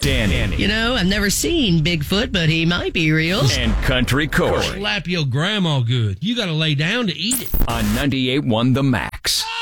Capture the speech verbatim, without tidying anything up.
Danny. You know, I've never seen Bigfoot, but he might be real. And Country Corey. Slap your grandma good. You got to lay down to eat it. On ninety-eight point one The Max.